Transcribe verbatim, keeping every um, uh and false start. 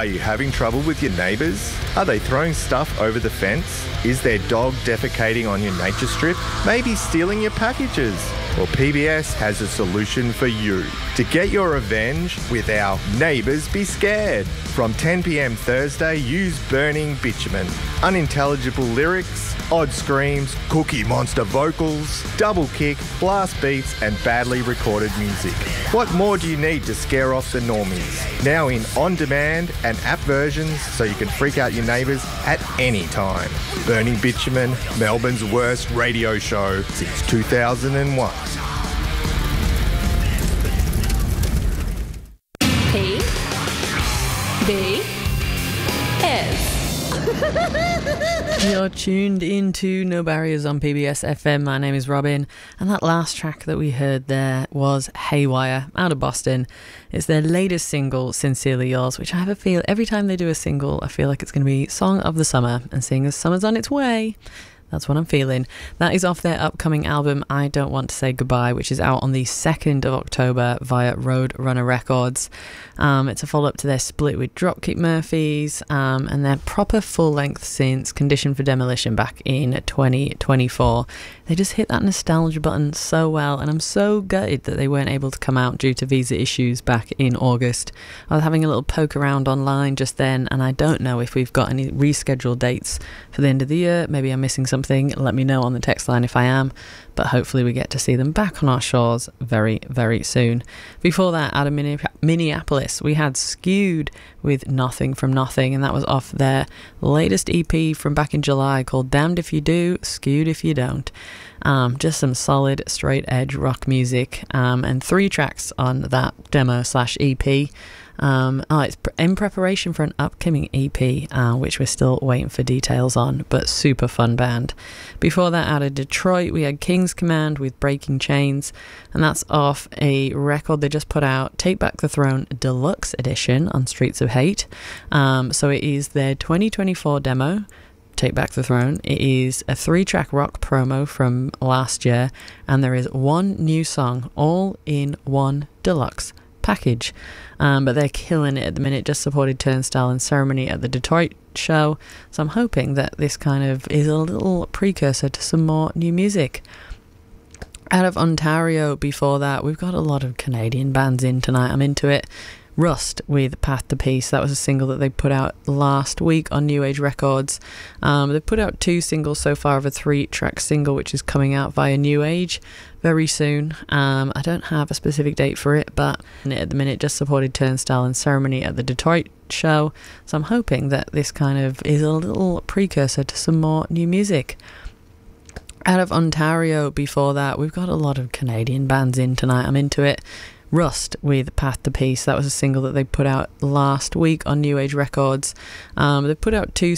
Are you having trouble with your neighbours? Are they throwing stuff over the fence? Is their dog defecating on your nature strip? Maybe stealing your packages? Well, P B S has a solution for you. To get your revenge with our Neighbours Be Scared. From ten p.m. Thursday, use Burning Bitumen. Unintelligible lyrics, odd screams, Cookie Monster vocals, double kick, blast beats and badly recorded music. What more do you need to scare off the normies? Now in on-demand and app versions so you can freak out your neighbours at any time. Burning Bitumen, Melbourne's worst radio show since two thousand one. P B S. You're tuned into No Barriers on P B S F M. My name is Robin, and that last track that we heard there was Haywire out of Boston. It's their latest single, Sincerely Yours, which I have a feel every time they do a single, I feel like it's going to be Song of the Summer, and seeing as summer's on its way, that's what I'm feeling. That is off their upcoming album, I Don't Want to Say Goodbye, which is out on the second of October via Roadrunner Records. Um, it's a follow-up to their split with Dropkick Murphys, um, and their proper full-length since Condition for Demolition back in twenty twenty-four. They just hit that nostalgia button so well, and I'm so gutted that they weren't able to come out due to visa issues back in August. I was having a little poke around online just then, and I don't know if we've got any rescheduled dates for the end of the year. Maybe I'm missing something. Let me know on the text line if I am, but hopefully we get to see them back on our shores very, very soon. Before that, out of Minneapolis, we had Skewed with Nothing from Nothing, and that was off their latest E P from back in July called Damned If You Do, Skewed If You Don't. Um, just some solid straight edge rock music, um, and three tracks on that demo slash E P. Um, oh, it's in preparation for an upcoming E P, uh, which we're still waiting for details on, but super fun band. Before that, out of Detroit, we had King's Command with Breaking Chains, and that's off a record they just put out, Take Back the Throne Deluxe Edition on Streets of Hate. Um, so it is their twenty twenty-four demo, Take Back the Throne. It is a three-track rock promo from last year, and there is one new song, all in one deluxe package. Um, but they're killing it at the minute. Just supported Turnstile and Ceremony at the Detroit show, so I'm hoping that this kind of is a little precursor to some more new music. Out of Ontario before that, we've got a lot of Canadian bands in tonight. I'm into it. Rust with Path to Peace. That was a single that they put out last week on New Age Records. Um, they've put out two singles so far of a three-track single, which is coming out via New Age very soon. Um, I don't have a specific date for it, but at the minute just supported Turnstile and Ceremony at the Detroit show, so I'm hoping that this kind of is a little precursor to some more new music. Out of Ontario before that, we've got a lot of Canadian bands in tonight. I'm into it. Rust with Path to Peace. That was a single that they put out last week on New Age Records. Um, they put out two